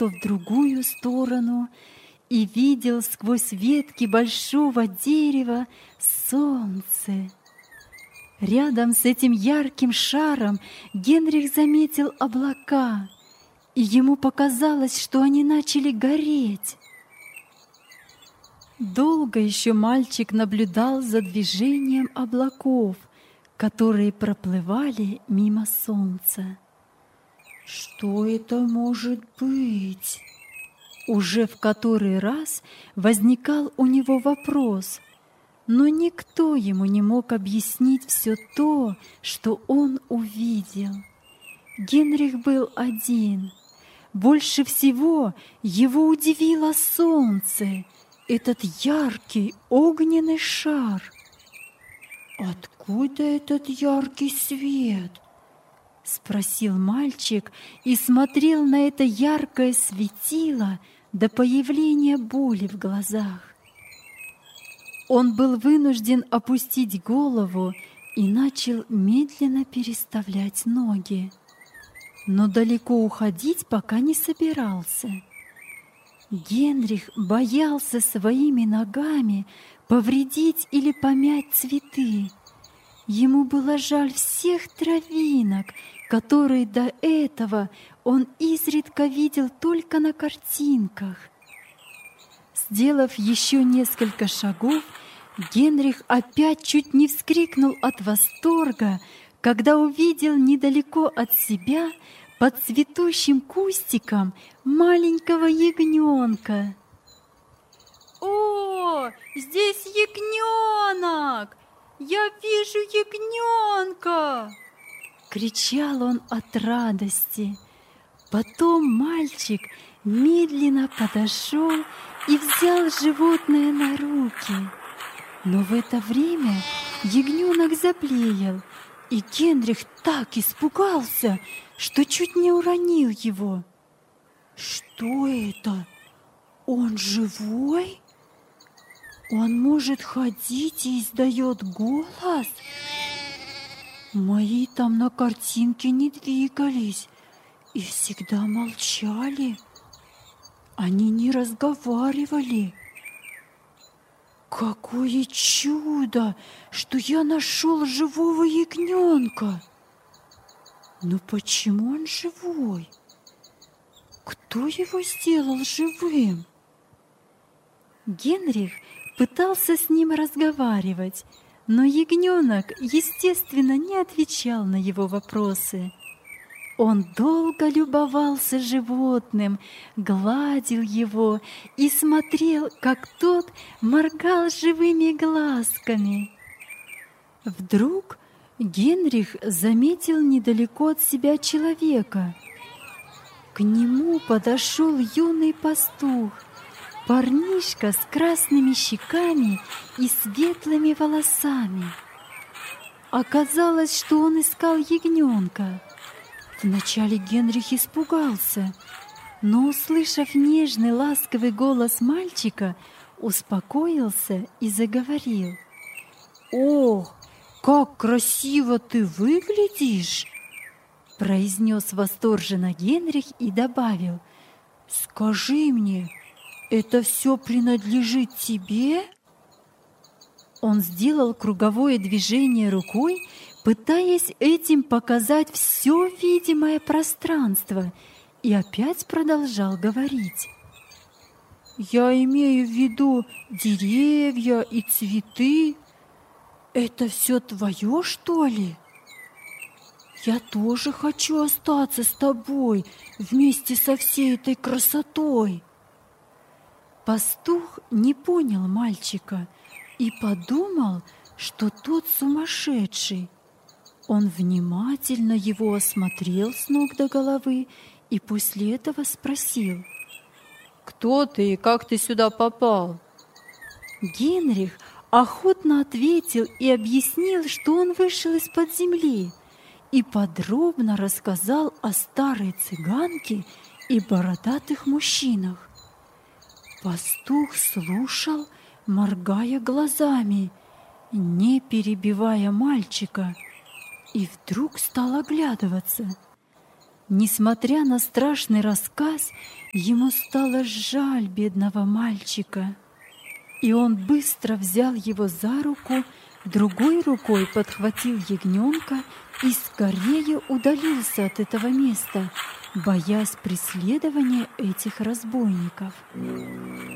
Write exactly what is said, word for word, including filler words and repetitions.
то в другую сторону и видел сквозь ветки большого дерева солнце. Рядом с этим ярким шаром Генрих заметил облака, и ему показалось, что они начали гореть. Долго еще мальчик наблюдал за движением облаков, которые проплывали мимо солнца. Что это может быть? Уже в который раз возникал у него вопрос, но никто ему не мог объяснить все то, что он увидел. Генрих был один. Больше всего его удивило солнце, этот яркий огненный шар. «Откуда этот яркий свет?» — спросил мальчик и смотрел на это яркое светило до появления боли в глазах. Он был вынужден опустить голову и начал медленно переставлять ноги, но далеко уходить пока не собирался. Генрих боялся своими ногами повредить или помять цветы. Ему было жаль всех травинок, которые до этого он изредка видел только на картинках. Сделав еще несколько шагов, Генрих опять чуть не вскрикнул от восторга, когда увидел недалеко от себя под цветущим кустиком маленького ягненка. «О, здесь ягненок! Я вижу ягненка!» — кричал он от радости. Потом мальчик медленно подошел и взял животное на руки. Но в это время ягненок заблеял, и Генрих так испугался, что чуть не уронил его. «Что это? Он живой? Он может ходить и издает голос? Мои там на картинке не двигались и всегда молчали. Они не разговаривали. Какое чудо, что я нашел живого ягненка! Но почему он живой? Кто его сделал живым?» Генрих пытался с ним разговаривать, но ягненок, естественно, не отвечал на его вопросы. Он долго любовался животным, гладил его и смотрел, как тот моргал живыми глазками. Вдруг Генрих заметил недалеко от себя человека. К нему подошел юный пастух, парнишка с красными щеками и светлыми волосами. Оказалось, что он искал ягненка. Вначале Генрих испугался, но, услышав нежный ласковый голос мальчика, успокоился и заговорил. «Ох, как красиво ты выглядишь!» — произнес восторженно Генрих и добавил: «Скажи мне, это все принадлежит тебе?» Он сделал круговое движение рукой, пытаясь этим показать все видимое пространство, и опять продолжал говорить. «Я имею в виду деревья и цветы. Это все твое, что ли? Я тоже хочу остаться с тобой вместе со всей этой красотой». Пастух не понял мальчика и подумал, что тот сумасшедший. Он внимательно его осмотрел с ног до головы и после этого спросил: «Кто ты и как ты сюда попал?» Генрих охотно ответил и объяснил, что он вышел из-под земли, и подробно рассказал о старой цыганке и бородатых мужчинах. Пастух слушал, моргая глазами, не перебивая мальчика, и вдруг стал оглядываться. Несмотря на страшный рассказ, ему стало жаль бедного мальчика. И он быстро взял его за руку, другой рукой подхватил ягненка и скорее удалился от этого места, боясь преследования этих разбойников.